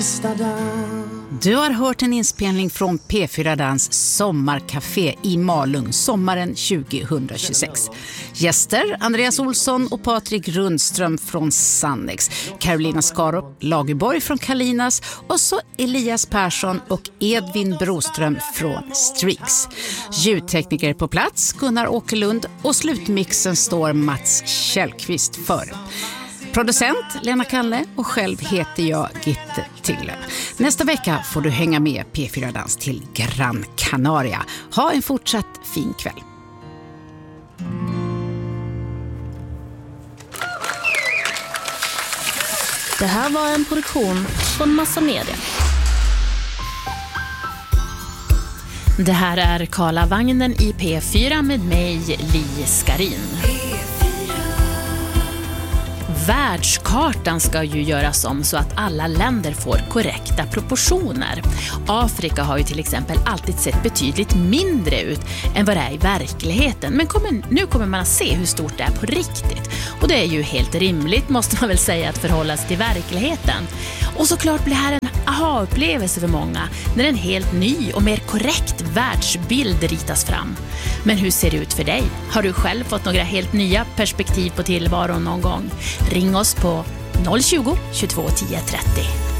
Du har hört en inspelning från P4 Dans Sommarcafé i Malung sommaren 2026. Gäster Andreas Olsson och Patrik Rundström från Sannex, Carolina Skarup Lagerborg från Kalinas och så Elias Persson och Edvin Broström från Streaks. Ljudtekniker på plats Gunnar Åkerlund och slutmixen står Mats Källqvist för. Producent Lena Kalle och själv heter jag Gitte Tille. Nästa vecka får du hänga med P4 Dans till Gran Canaria. Ha en fortsatt fin kväll. Det här var en produktion från Massa Media. Det här är Karla Vagnen i P4 med mig, Li Skarin. Världskartan ska ju göras om så att alla länder får korrekta proportioner. Afrika har ju till exempel alltid sett betydligt mindre ut än vad det är i verkligheten. Men nu kommer man att se hur stort det är på riktigt. Och det är ju helt rimligt, måste man väl säga, att förhållas till verkligheten. Och såklart blir det här en aha-upplevelse för många när en helt ny och mer korrekt världsbild ritas fram. Men hur ser det ut för dig? Har du själv fått några helt nya perspektiv på tillvaron någon gång? Ring oss på 020 22 10 30.